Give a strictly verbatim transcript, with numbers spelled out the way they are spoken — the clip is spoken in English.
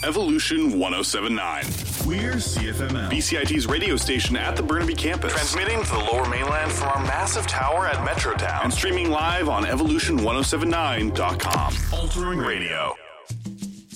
Evolution ten seventy-nine. We're C F M L, B C I T's radio station at the Burnaby campus. Transmitting to the Lower Mainland from our massive tower at Metrotown. And streaming live on evolution ten seventy-nine dot com. Altering radio.